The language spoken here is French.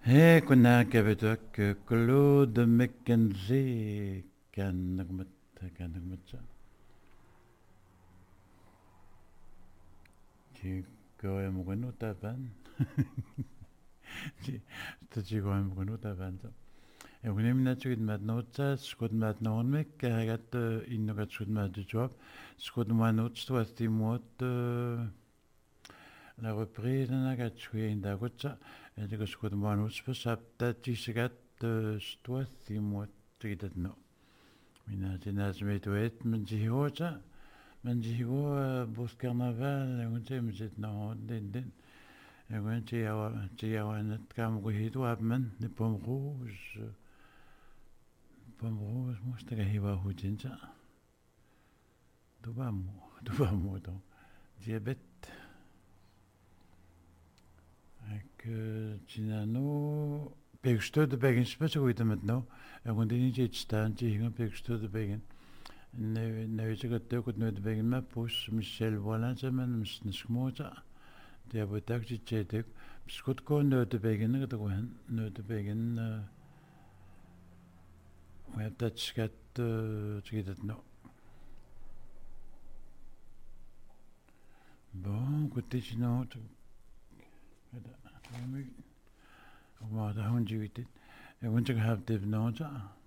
Hei, kuna kävetyök Claude Mackenzie käännökmättä. Chico mukana tapan. Chico mukana tapan. Ja kun minä tykit mä notsa, skot mä noin me kähät innokat skot mä job, skot mä nots tuosti muot la reprise nagat shuin da gotsa, ja kun skot mä nots pasapta tisagat tuosti muot tikitat no. Minä tinas me tuet men jihoja, men jiho bus carnaval, kun se miset no den. Ja kun tiawa net kam ku hitu abmen ne pom rouge. Pomroos musta hiva hujinsa. Tuvamu to. Diabète. Ak tinano pekstød de begen spes uit met no. En kon die niet staan, die hingen pekstød de begen. Ne weet ik het ook het nooit begen met pus Michel Wallace men misnschmota. Die hebben dat je chetek. Skot kon nooit de begen dat gewoon nooit de begen we hebben dat schat zeg dat nou. Bon, goed is nou. Maar daar gaan we het. En want ik heb dit nou.